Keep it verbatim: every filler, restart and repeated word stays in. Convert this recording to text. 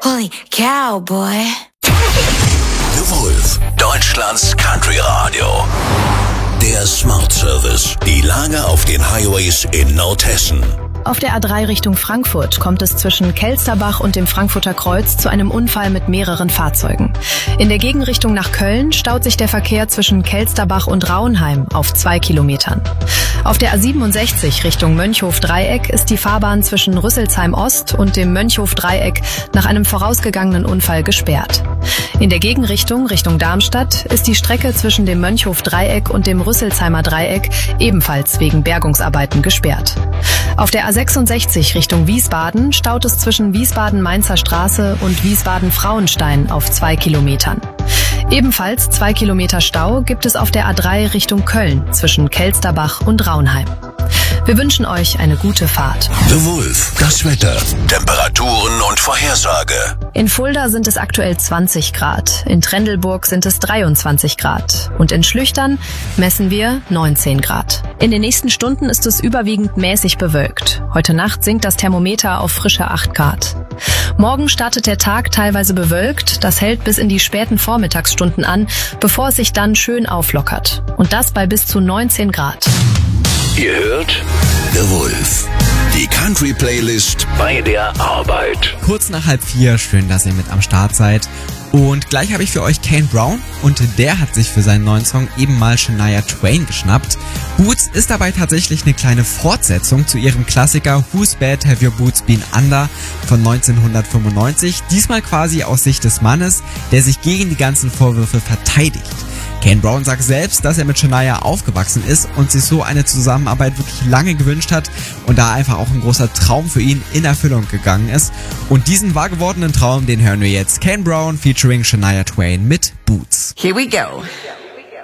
Holy cow, boy. The Wolf, Deutschlands Country Radio. Der Smart Service. Die Lage auf den Highways in Nordhessen. Auf der A drei Richtung Frankfurt kommt es zwischen Kelsterbach und dem Frankfurter Kreuz zu einem Unfall mit mehreren Fahrzeugen. In der Gegenrichtung nach Köln staut sich der Verkehr zwischen Kelsterbach und Raunheim auf zwei Kilometern. Auf der A siebenundsechzig Richtung Mönchhof-Dreieck ist die Fahrbahn zwischen Rüsselsheim Ost und dem Mönchhof-Dreieck nach einem vorausgegangenen Unfall gesperrt. In der Gegenrichtung Richtung Darmstadt ist die Strecke zwischen dem Mönchhof-Dreieck und dem Rüsselsheimer Dreieck ebenfalls wegen Bergungsarbeiten gesperrt. Auf der A sechsundsechzig Richtung Wiesbaden staut es zwischen Wiesbaden-Mainzer Straße und Wiesbaden-Frauenstein auf zwei Kilometern. Ebenfalls zwei Kilometer Stau gibt es auf der A drei Richtung Köln zwischen Kelsterbach und Raunheim. Wir wünschen euch eine gute Fahrt. The Wolf, das Wetter, Temperaturen und Vorhersage. In Fulda sind es aktuell zwanzig Grad, in Trendelburg sind es dreiundzwanzig Grad und in Schlüchtern messen wir neunzehn Grad. In den nächsten Stunden ist es überwiegend mäßig bewölkt. Heute Nacht sinkt das Thermometer auf frische acht Grad. Morgen startet der Tag teilweise bewölkt, das hält bis in die späten Vormittagsstunden an, bevor es sich dann schön auflockert. Und das bei bis zu neunzehn Grad. Ihr hört The Wolf, die Country-Playlist bei der Arbeit. Kurz nach halb vier, schön, dass ihr mit am Start seid. Und gleich habe ich für euch Kane Brown und der hat sich für seinen neuen Song eben mal Shania Twain geschnappt. Boots ist dabei tatsächlich eine kleine Fortsetzung zu ihrem Klassiker Whose Bed Have Your Boots Been Under von neunzehnhundertfünfundneunzig. Diesmal quasi aus Sicht des Mannes, der sich gegen die ganzen Vorwürfe verteidigt. Kane Brown sagt selbst, dass er mit Shania aufgewachsen ist und sich so eine Zusammenarbeit wirklich lange gewünscht hat und da einfach auch ein großer Traum für ihn in Erfüllung gegangen ist. Und diesen wahr gewordenen Traum, den hören wir jetzt. Kane Brown featuring Shania Twain mit Boots. Here we go.